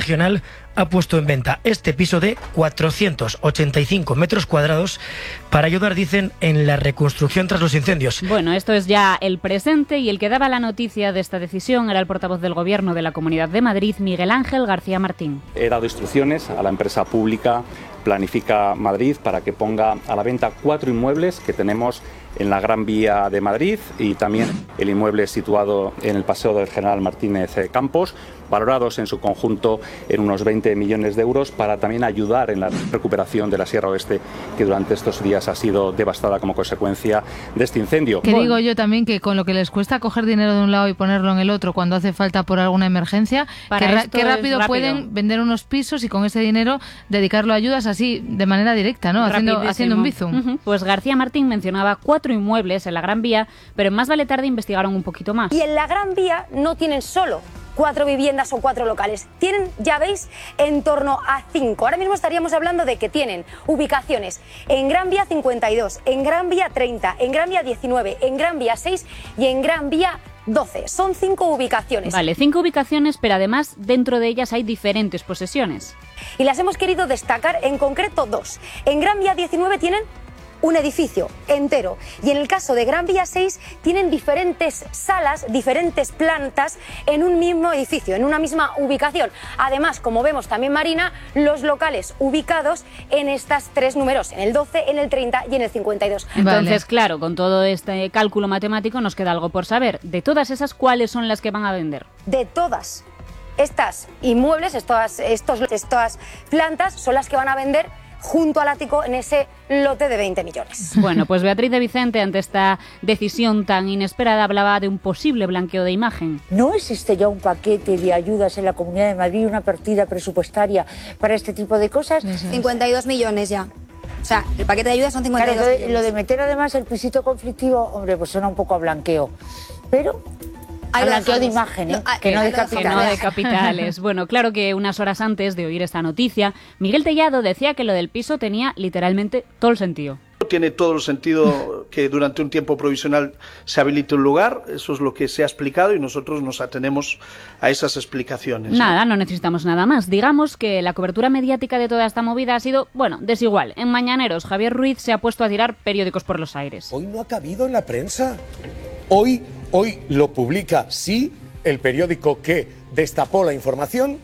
Regional ha puesto en venta este piso de 485 metros cuadrados para ayudar, dicen, en la reconstrucción tras los incendios. Bueno, esto es ya el presente, y el que daba la noticia de esta decisión era el portavoz del Gobierno de la Comunidad de Madrid, Miguel Ángel García Martín. He dado instrucciones a la empresa pública Planifica Madrid para que ponga a la venta 4 inmuebles que tenemos en la Gran Vía de Madrid y también el inmueble situado en el Paseo del General Martínez Campos, valorados en su conjunto en unos 20 millones de euros, para también ayudar en la recuperación de la Sierra Oeste, que durante estos días ha sido devastada como consecuencia de este incendio. Que digo yo también que con lo que les cuesta coger dinero de un lado y ponerlo en el otro cuando hace falta por alguna emergencia, qué rápido pueden vender unos pisos y con ese dinero dedicarlo a ayudas así de manera directa, ¿no? Haciendo un bizum. Pues García Martín mencionaba 4 inmuebles en la Gran Vía, pero en Más Vale Tarde investigaron un poquito más. Y en la Gran Vía no tienen solo 4 viviendas o 4 locales. Tienen, ya veis, en torno a 5. Ahora mismo estaríamos hablando de que tienen ubicaciones en Gran Vía 52, en Gran Vía 30, en Gran Vía 19, en Gran Vía 6 y en Gran Vía 12. Son 5 ubicaciones. Vale, 5 ubicaciones, pero además dentro de ellas hay diferentes posesiones. Y las hemos querido destacar, en concreto 2. En Gran Vía 19 tienen un edificio entero, y en el caso de Gran Vía 6 tienen diferentes salas, diferentes plantas en un mismo edificio, en una misma ubicación. Además, como vemos también, Marina, los locales ubicados en estas 3 números, en el 12, en el 30 y en el 52. Entonces, claro, con todo este cálculo matemático nos queda algo por saber. De todas esas, ¿cuáles son las que van a vender? De todas estas inmuebles, estas plantas son las que van a vender junto al ático en ese lote de 20 millones. Bueno, pues Beatriz de Vicente, ante esta decisión tan inesperada, hablaba de un posible blanqueo de imagen. ¿No existe ya un paquete de ayudas en la Comunidad de Madrid, una partida presupuestaria para este tipo de cosas? 52 millones ya. O sea, el paquete de ayudas son 52 millones. Lo de meter además el pisito conflictivo, hombre, pues suena un poco a blanqueo. Pero blanqueo de imagen, que no de capitales. Que no de capitales. Bueno, claro que unas horas antes de oír esta noticia, Miguel Tellado decía que lo del piso tenía literalmente todo el sentido. Tiene todo el sentido que durante un tiempo provisional se habilite un lugar, eso es lo que se ha explicado y nosotros nos atenemos a esas explicaciones. Nada, no necesitamos nada más. Digamos que la cobertura mediática de toda esta movida ha sido, bueno, desigual. En Mañaneros, Javier Ruiz se ha puesto a tirar periódicos por los aires. Hoy no ha cabido en la prensa. Hoy lo publica, sí, el periódico que destapó la información.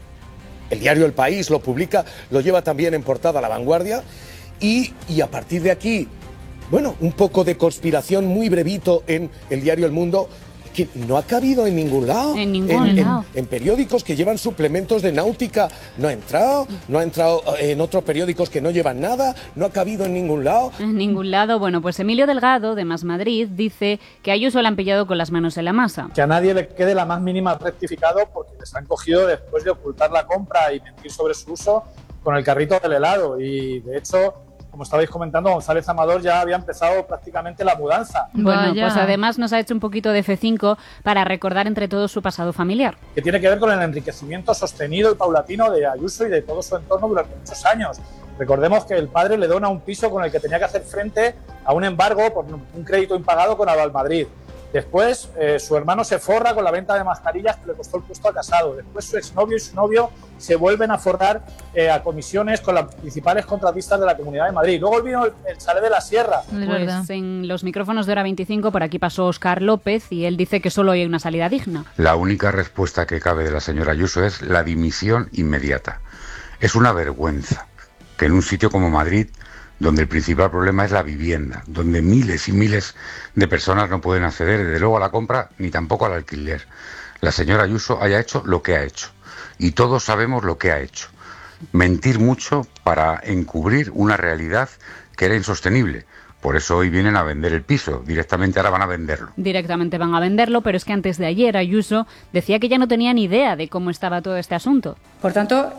El diario El País lo publica, lo lleva también en portada La Vanguardia. Y a partir de aquí, bueno, un poco de conspiración muy brevito en el diario El Mundo, que no ha cabido en ningún lado. En ningún lado. En periódicos que llevan suplementos de náutica no ha entrado en otros periódicos que no llevan nada, no ha cabido en ningún lado. En ningún lado. Bueno, pues Emilio Delgado, de Más Madrid, dice que a Ayuso le han pillado con las manos en la masa. Que a nadie le quede la más mínima rectificado porque les han cogido después de ocultar la compra y mentir sobre su uso con el carrito del helado. Y de hecho, como estabais comentando, González Amador ya había empezado prácticamente la mudanza. Bueno, pues además nos ha hecho un poquito de F5 para recordar entre todos su pasado familiar. Que tiene que ver con el enriquecimiento sostenido y paulatino de Ayuso y de todo su entorno durante muchos años. Recordemos que el padre le dona un piso con el que tenía que hacer frente a un embargo por un crédito impagado con Avalmadrid. Después, su hermano se forra con la venta de mascarillas que le costó el puesto a Casado. Después, su exnovio y su novio se vuelven a forrar a comisiones con las principales contratistas de la Comunidad de Madrid. Luego vino el chalet de la Sierra. Pues en los micrófonos de Hora 25, por aquí pasó Óscar López y él dice que solo hay una salida digna. La única respuesta que cabe de la señora Ayuso es la dimisión inmediata. Es una vergüenza que en un sitio como Madrid, donde el principal problema es la vivienda, donde miles y miles de personas no pueden acceder desde luego a la compra ni tampoco al alquiler, la señora Ayuso haya hecho lo que ha hecho. Y todos sabemos lo que ha hecho. Mentir mucho para encubrir una realidad que era insostenible. Por eso hoy vienen a vender el piso. Directamente ahora van a venderlo. Directamente van a venderlo, pero es que antes de ayer Ayuso decía que ya no tenía ni idea de cómo estaba todo este asunto. Por tanto,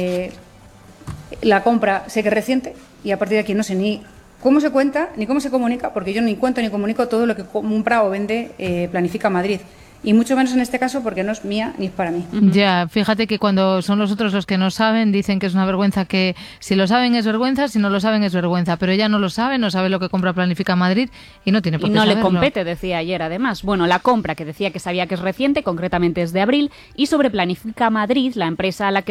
la compra sé que es reciente y a partir de aquí no sé ni cómo se cuenta ni cómo se comunica, porque yo ni cuento ni comunico todo lo que compra o vende Planifica Madrid. Y mucho menos en este caso porque no es mía ni es para mí. Ya, fíjate que cuando son los otros los que no saben, dicen que es una vergüenza, que si lo saben es vergüenza, si no lo saben es vergüenza. Pero ella no lo sabe, no sabe lo que compra Planifica Madrid y no tiene por qué saberlo. Y no le compete, decía ayer además. Bueno, la compra que decía que sabía que es reciente, concretamente es de abril, y sobre Planifica Madrid, la empresa a la que